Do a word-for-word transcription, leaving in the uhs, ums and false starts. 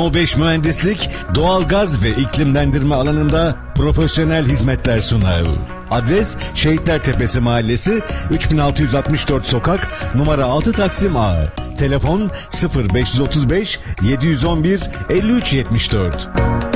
No beş Mühendislik, doğalgaz ve iklimlendirme alanında profesyonel hizmetler sunar. Adres Şehitler Tepesi Mahallesi, üç bin altı yüz altmış dört Sokak, numara altı Taksim A. Telefon sıfır beş otuz beş yedi yüz on bir elli üç yetmiş dört.